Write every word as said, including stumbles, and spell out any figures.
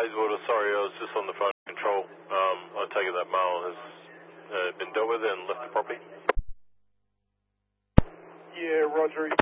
Bayswater, sorry, I was just on the phone control. Um, I take it that mail has uh, been dealt with and left the property? Yeah, Roger.